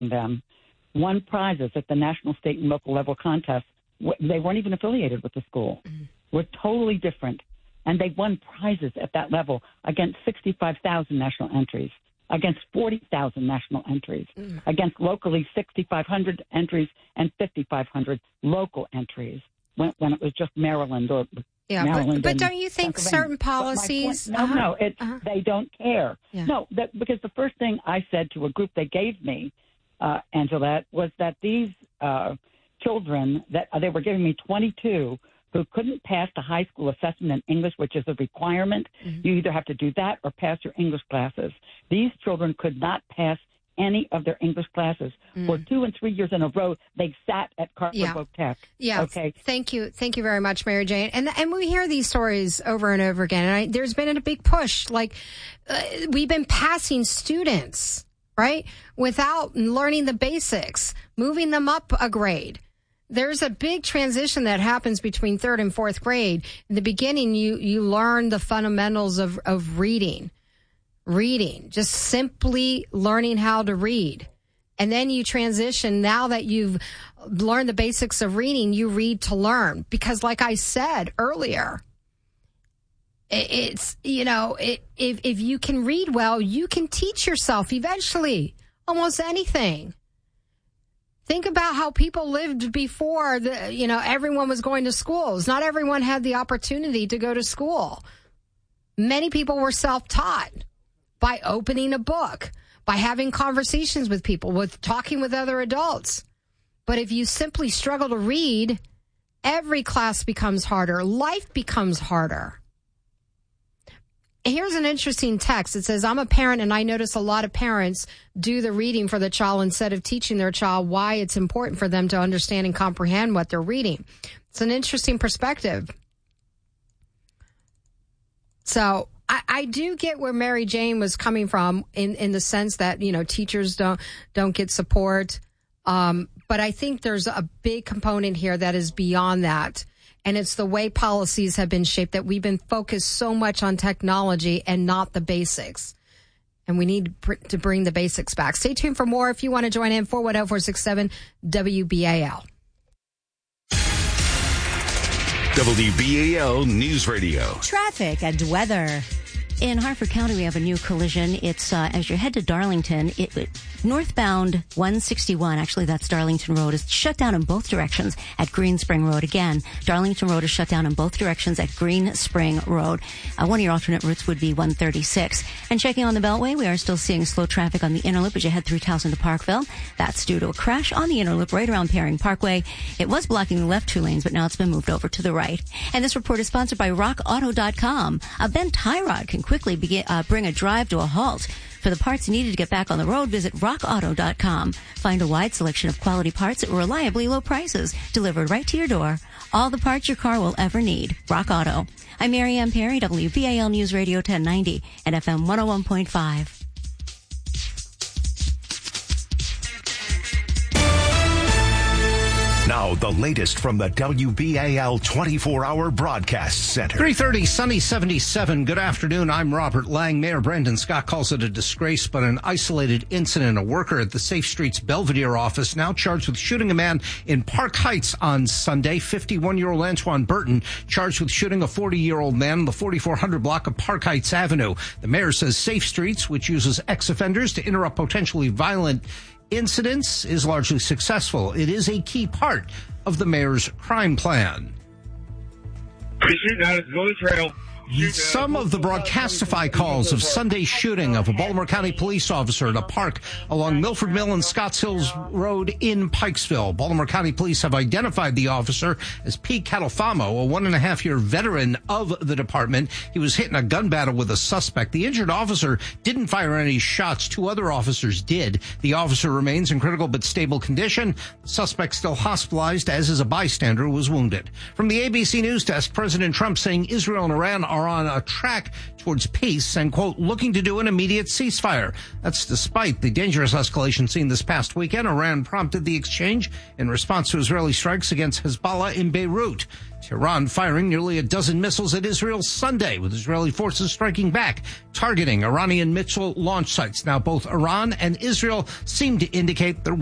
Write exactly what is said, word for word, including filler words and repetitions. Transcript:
them won prizes at the national, state, and local level contests. They weren't even affiliated with the school. Mm. We're totally different. And they won prizes at that level against sixty-five thousand national entries, against forty thousand national entries, mm. against locally sixty-five hundred entries and fifty-five hundred local entries when, when it was just Maryland or yeah, Maryland. But, but don't you think certain policies? Point, no, uh-huh. no, it, uh-huh. they don't care. Yeah. No, that, because the first thing I said to a group they gave me, uh, Angela, was that these uh, children, that uh, they were giving me twenty-two who couldn't pass the high school assessment in English, which is a requirement. Mm-hmm. You either have to do that or pass your English classes. These children could not pass any of their English classes. Mm. For two and three years in a row, they sat at Carver yeah. Voc Tech. Yeah. Okay. Thank you. Thank you very much, Mary Jane. And and we hear these stories over and over again. And I, there's been a big push. Like, uh, we've been passing students, right, without learning the basics, moving them up a grade. There's a big transition that happens between third and fourth grade. In the beginning, you, you learn the fundamentals of, of reading, reading, just simply learning how to read. And then you transition. Now that you've learned the basics of reading, you read to learn. Because like I said earlier, it's, you know, it, if, if you can read well, you can teach yourself eventually almost anything. Think about how people lived before, the, you know, everyone was going to schools. Not everyone had the opportunity to go to school. Many people were self-taught by opening a book, by having conversations with people, with talking with other adults. But if you simply struggle to read, every class becomes harder. Life becomes harder. Here's an interesting text. It says, I'm a parent and I notice a lot of parents do the reading for the child instead of teaching their child why it's important for them to understand and comprehend what they're reading. It's an interesting perspective. So I, I do get where Mary Jane was coming from in, in the sense that, you know, teachers don't, don't get support. Um, but I think there's a big component here that is beyond that. And it's the way policies have been shaped, that we've been focused so much on technology and not the basics. And we need to bring the basics back. Stay tuned for more if you want to join in. four one zero, four six seven, W B A L. W B A L News Radio. Traffic and weather. In Harford County, we have a new collision. It's uh, as you head to Darlington, it, it, northbound one sixty-one, actually that's Darlington Road, is shut down in both directions at Green Spring Road. Again, Darlington Road is shut down in both directions at Green Spring Road. Uh, one of your alternate routes would be one thirty-six. And checking on the Beltway, we are still seeing slow traffic on the inner loop as you head through Towson to Parkville. That's due to a crash on the inner loop right around Paring Parkway. It was blocking the left two lanes, but now it's been moved over to the right. And this report is sponsored by rock auto dot com. A bent tie rod can quickly begin, uh, bring a drive to a halt. For the parts needed to get back on the road, visit rock auto dot com. Find a wide selection of quality parts at reliably low prices, delivered right to your door. All the parts your car will ever need. Rock Auto. I'm Mary Ann Perry, W B A L News Radio ten ninety and F M one oh one point five. Now, the latest from the W B A L twenty-four hour Broadcast Center. three thirty, sunny seventy-seven. Good afternoon. I'm Robert Lang. Mayor Brandon Scott calls it a disgrace, but an isolated incident. A worker at the Safe Streets Belvedere office now charged with shooting a man in Park Heights on Sunday. fifty-one-year-old Antoine Burton charged with shooting a forty-year-old man in the forty-four hundred block of Park Heights Avenue. The mayor says Safe Streets, which uses ex-offenders to interrupt potentially violent incidents, is largely successful. It is a key part of the mayor's crime plan. Shoot out at the Golden Trail. Some of the Broadcastify calls of Sunday's shooting of a Baltimore County police officer at a park along Milford Mill and Scotts Hills Road in Pikesville. Baltimore County police have identified the officer as Pete Catalfamo, a one-and-a-half-year veteran of the department. He was hit in a gun battle with a suspect. The injured officer didn't fire any shots. Two other officers did. The officer remains in critical but stable condition. The suspect still hospitalized, as is a bystander who was wounded. From the A B C News Desk, President Trump saying Israel and Iran are are on a track towards peace and, quote, looking to do an immediate ceasefire. That's despite the dangerous escalation seen this past weekend. Iran prompted the exchange in response to Israeli strikes against Hezbollah in Beirut. Tehran firing nearly a dozen missiles at Israel Sunday, with Israeli forces striking back, targeting Iranian missile launch sites. Now, both Iran and Israel seem to indicate they're